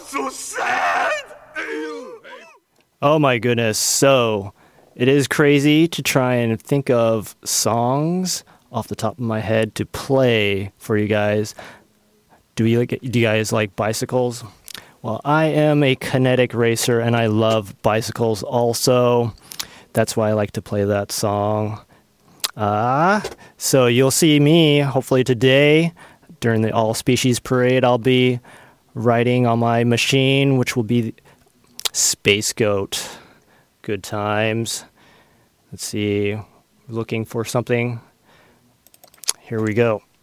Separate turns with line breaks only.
so sad.
Oh my goodness. So it is crazy to try and think of songs off the top of my head to play for you guys. Do you guys like bicycles? Well, I am a kinetic racer and I love bicycles also. That's why I like to play that song. So you'll see me hopefully today during the All Species Parade. I'll be riding on my machine, which will be Space Goat. Good times. Let's see. Looking for something. Here we go.